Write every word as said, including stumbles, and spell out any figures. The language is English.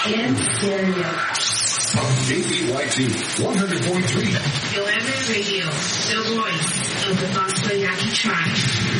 and stereo. On K B Y T one hundred point three. Yoembe Radio, the voice of the Gospel Yaqui tribe.